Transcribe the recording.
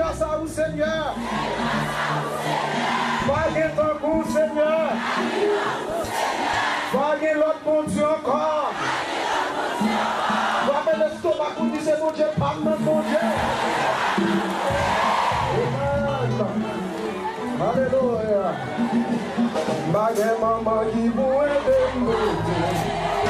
grâce à vous, Seigneur. Pas ton goût, Seigneur. Pas l'autre bon Dieu encore. Pas l'estomac pour dire c'est mon Dieu, pas mon Dieu. Alléluia. Bagay maman qui vous aide.